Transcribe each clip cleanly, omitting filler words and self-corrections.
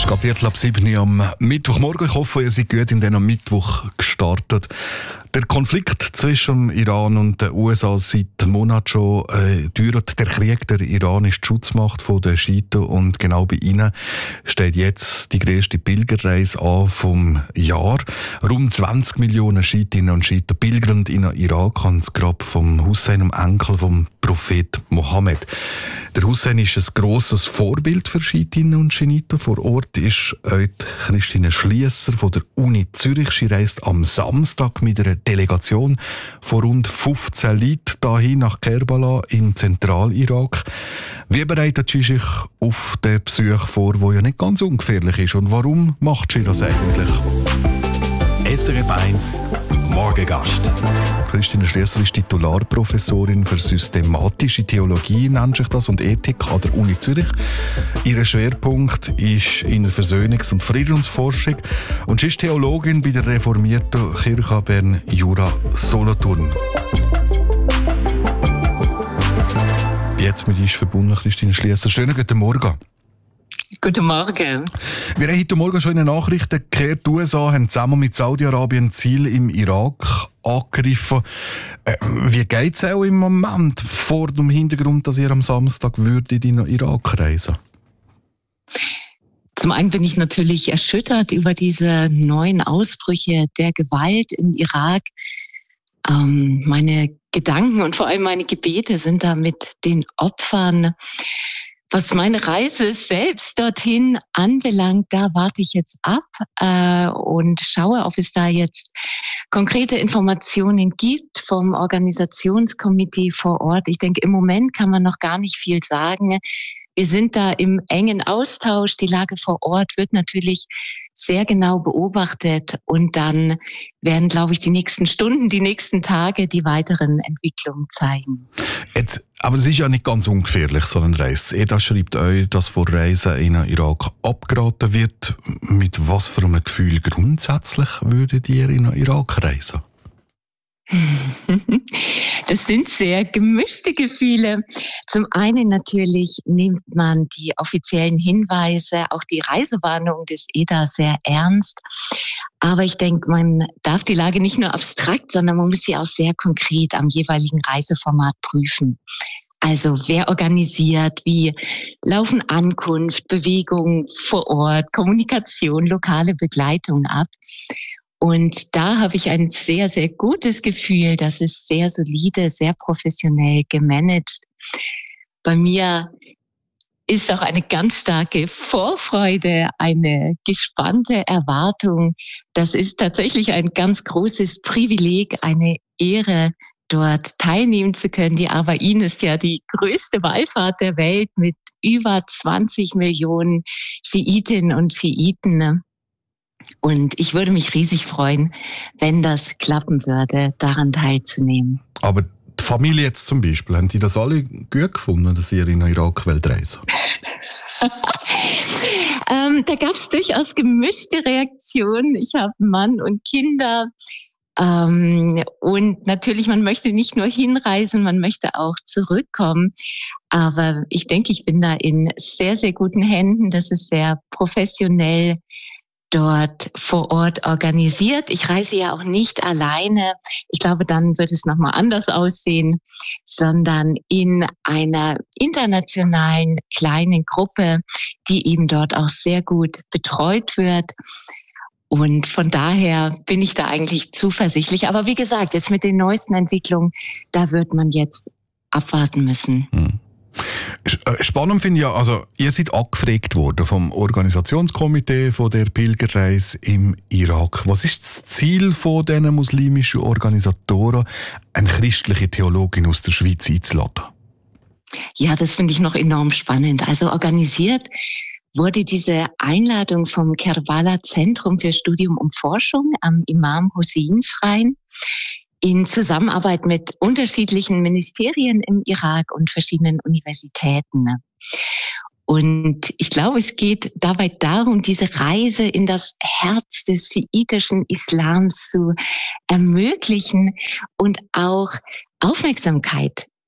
Es geht 6:15 am Mittwochmorgen. Ich hoffe, ihr seid gut in diesen Mittwoch gestartet. Der Konflikt zwischen Iran und den USA seit Monaten schon dauert. Der Krieg der iranische Schutzmacht der Schiiten, und genau bei ihnen steht jetzt die grösste Pilgerreise an vom Jahr. Rund 20 Millionen Schiitinnen und Schiiten pilgern in den Irak ans Grab vom Hussein, dem Enkel vom Prophet Mohammed. Der Hussein ist ein grosses Vorbild für Schiitinnen und Schiiten. Vor Ort ist heute Christine Schliesser von der Uni Zürich. Sie reist am Samstag mit einer Delegation von rund 15 Leuten dahin nach Kerbala im Zentralirak. Wie bereitet sie sich auf den Besuch vor, der ja nicht ganz ungefährlich ist? Und warum macht sie das eigentlich? SRF 1 Morgengast. Christine Schliesser ist Titularprofessorin für systematische Theologie, nennt sich das, und Ethik an der Uni Zürich. Ihr Schwerpunkt ist in der Versöhnungs- und Friedensforschung, und sie ist Theologin bei der reformierten Kirche Bern Jura Solothurn. Jetzt mit uns verbunden Christine Schliesser. Schönen guten Morgen. Guten Morgen. Wir haben heute Morgen schon in den Nachrichten gehört, die USA haben zusammen mit Saudi-Arabien Ziele im Irak angegriffen. Wie geht es auch im Moment vor dem Hintergrund, dass ihr am Samstag in den Irak reisen? Zum einen bin ich natürlich erschüttert über diese neuen Ausbrüche der Gewalt im Irak. Meine Gedanken und vor allem meine Gebete sind da mit den Opfern. Was meine Reise selbst dorthin anbelangt, da warte ich jetzt ab und schaue, ob es da jetzt konkrete Informationen gibt vom Organisationskomitee vor Ort. Ich denke, im Moment kann man noch gar nicht viel sagen. Wir sind da im engen Austausch. Die Lage vor Ort wird natürlich sehr genau beobachtet, und dann werden, glaube ich, die nächsten Stunden, die nächsten Tage die weiteren Entwicklungen zeigen. Aber es ist ja nicht ganz ungefährlich, so eine Reise. Das EDA schreibt euch, dass vor Reisen in den Irak abgeraten wird. Mit was für einem Gefühl grundsätzlich würdet ihr in den Irak reisen? Das sind sehr gemischte Gefühle. Zum einen natürlich nimmt man die offiziellen Hinweise, auch die Reisewarnung des EDA sehr ernst. Aber ich denke, man darf die Lage nicht nur abstrakt, sondern man muss sie auch sehr konkret am jeweiligen Reiseformat prüfen. Also wer organisiert, wie laufen Ankunft, Bewegung vor Ort, Kommunikation, lokale Begleitung ab. Und da habe ich ein sehr, sehr gutes Gefühl. Das ist sehr solide, sehr professionell gemanagt. Bei mir ist auch eine ganz starke Vorfreude, eine gespannte Erwartung. Das ist tatsächlich ein ganz großes Privileg, eine Ehre, dort teilnehmen zu können. Die Arbain ist ja die größte Wallfahrt der Welt mit über 20 Millionen Schiitinnen und Schiiten. Und ich würde mich riesig freuen, wenn das klappen würde, daran teilzunehmen. Aber die Familie jetzt zum Beispiel, haben die das alle gut gefunden, dass ihr in den Irak reisen wollt? Da gab es durchaus gemischte Reaktionen. Ich habe Mann und Kinder. Und natürlich, man möchte nicht nur hinreisen, man möchte auch zurückkommen. Aber ich denke, ich bin da in sehr, sehr guten Händen. Das ist sehr professionell dort vor Ort organisiert. Ich reise ja auch nicht alleine. Ich glaube, dann wird es nochmal anders aussehen, sondern in einer internationalen kleinen Gruppe, die eben dort auch sehr gut betreut wird. Und von daher bin ich da eigentlich zuversichtlich. Aber wie gesagt, jetzt mit den neuesten Entwicklungen, da wird man jetzt abwarten müssen. Spannend finde ich ja, also ihr seid angefragt worden vom Organisationskomitee von der Pilgerreise im Irak. Was ist das Ziel von diesen muslimischen Organisatoren, eine christliche Theologin aus der Schweiz einzuladen? Ja, das finde ich noch enorm spannend. Also organisiert wurde diese Einladung vom Kerbala Zentrum für Studium und Forschung am Imam Hussein Schrein in Zusammenarbeit mit unterschiedlichen Ministerien im Irak und verschiedenen Universitäten. Und ich glaube, es geht dabei darum, diese Reise in das Herz des schiitischen Islams zu ermöglichen und auch Aufmerksamkeit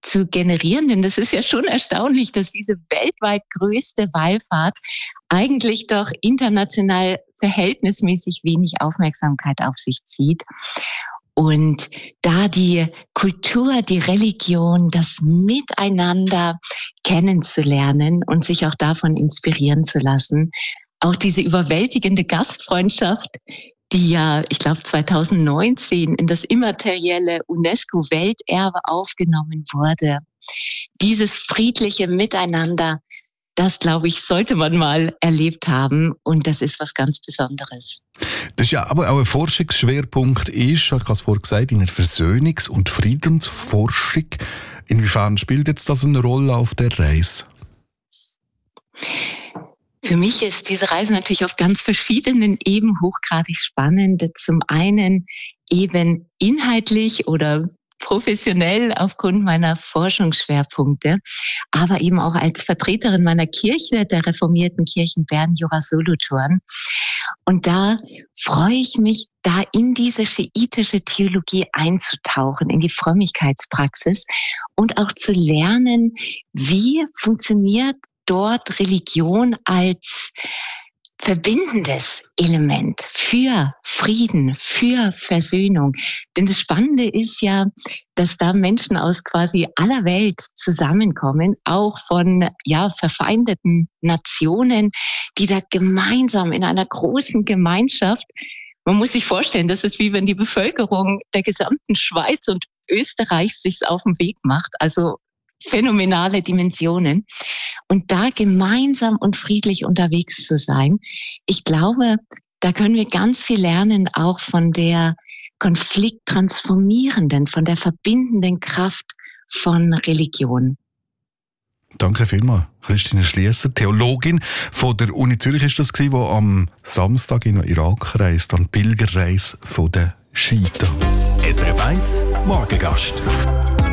zu generieren. Denn das ist ja schon erstaunlich, dass diese weltweit größte Wallfahrt eigentlich doch international verhältnismäßig wenig Aufmerksamkeit auf sich zieht. Und da die Kultur, die Religion, das Miteinander kennenzulernen und sich auch davon inspirieren zu lassen, auch diese überwältigende Gastfreundschaft, die ja, ich glaube 2019 in das immaterielle UNESCO-Welterbe aufgenommen wurde. Dieses friedliche Miteinander, das, glaube ich, sollte man mal erlebt haben und das ist was ganz Besonderes. Das ist ja aber auch ein Forschungsschwerpunkt ich habe es vorhin gesagt, in der Versöhnungs- und Friedensforschung. Inwiefern spielt jetzt das eine Rolle auf der Reise? Für mich ist diese Reise natürlich auf ganz verschiedenen Ebenen hochgradig spannend. Zum einen eben inhaltlich oder professionell aufgrund meiner Forschungsschwerpunkte, aber eben auch als Vertreterin meiner Kirche, der reformierten Kirchen Bern, Jura, Solothurn. Und da freue ich mich, da in diese schiitische Theologie einzutauchen, in die Frömmigkeitspraxis und auch zu lernen, wie funktioniert dort Religion als verbindendes Element für Frieden, für Versöhnung. Denn das Spannende ist ja, dass da Menschen aus quasi aller Welt zusammenkommen, auch von verfeindeten Nationen, die da gemeinsam in einer großen Gemeinschaft, man muss sich vorstellen, das ist wie wenn die Bevölkerung der gesamten Schweiz und Österreichs sich auf den Weg macht, also phänomenale Dimensionen. Und da gemeinsam und friedlich unterwegs zu sein, ich glaube, da können wir ganz viel lernen, auch von der konflikttransformierenden, von der verbindenden Kraft von Religion. Danke vielmals, Christine Schliesser, Theologin von der Uni Zürich ist das gewesen, die am Samstag in den Irak reist, an die Pilgerreise der Schiiten. SRF 1 Morgengast.